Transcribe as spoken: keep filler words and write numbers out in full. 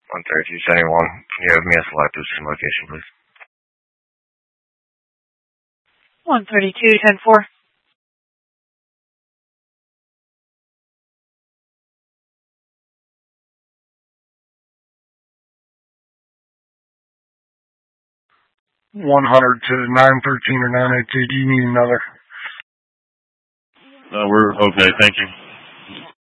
one thirty-two seventy-one. Can you have me a selective sim location, please? one thirty-two ten four. one hundred to nine thirteen or nine eighteen. Do you need another? No, we're okay. Thank you.